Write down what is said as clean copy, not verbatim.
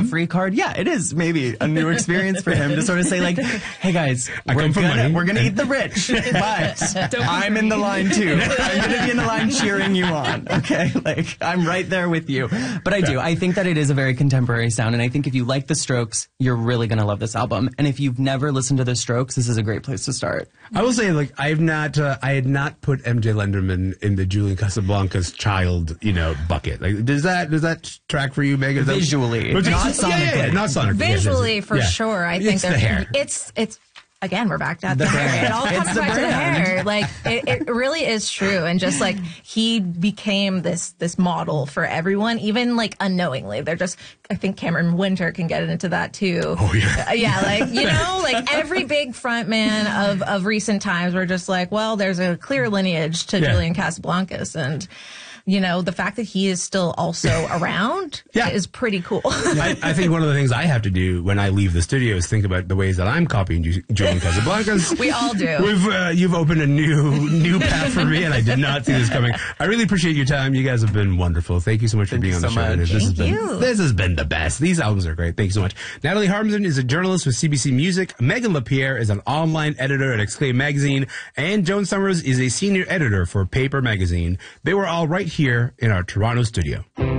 free card, yeah, it is maybe a new experience for him to sort of say like, hey guys, we're gonna eat the rich, but I'm in the line too. I'm gonna be in the line cheering you on. Okay, like I'm right there with you. But I think that it is a very contemporary sound, and I think if you like the Strokes, you're really gonna love this album. And if you've never listened to the Strokes, this is a great place to start. I will say, like, I had not put MJ Lenderman in the Julian Casablancas child, bucket. Like, does that track for you, Megan? Visually, not sonically. Yeah, not sonically. Visually, for sure. I think the hair. It's again, we're back to the hair. It all comes back to the hair. Like, it really is true. And just like, he became this model for everyone, even like unknowingly. I think Cameron Winter can get into that too. Oh, yeah. Yeah, like, like every big front man of recent times were just like, well, there's a clear lineage to Julian Casablancas. And, the fact that he is still also around is pretty cool. I think one of the things I have to do when I leave the studio is think about the ways that I'm copying Julian Casablancas. We all do. You've opened a new path for me, and I did not see this coming. I really appreciate your time. You guys have been wonderful. Thank you so much for being on the show. This has been the best. These albums are great. Thank you so much. Natalie Harmson is a journalist with CBC Music. Megan LaPierre is an online editor at Exclaim Magazine. And Joan Summers is a senior editor for Paper Magazine. They were all right here in our Toronto studio.